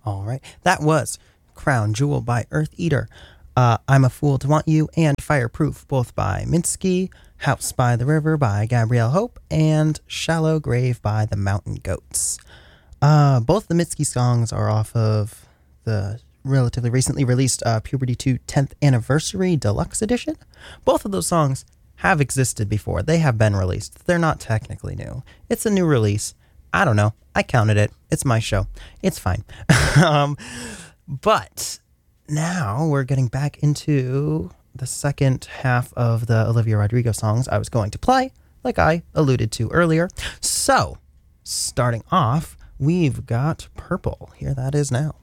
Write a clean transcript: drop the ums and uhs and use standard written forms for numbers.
All right. That was Crown Jewel by Earth Eater. I'm a Fool to Want You and Fireproof, both by Minsky, House by the River by Gabrielle Hope, and Shallow Grave by the Mountain Goats. Both the Minsky songs are off of the relatively recently released Puberty 2 10th Anniversary Deluxe Edition. Both of those songs have existed before. They have been released. They're not technically new. It's a new release. I don't know. I counted it. It's my show. It's fine. But now we're getting back into the second half of the Olivia Rodrigo songs I was going to play, like I alluded to earlier. So, starting off, we've got Purple. Here that is now.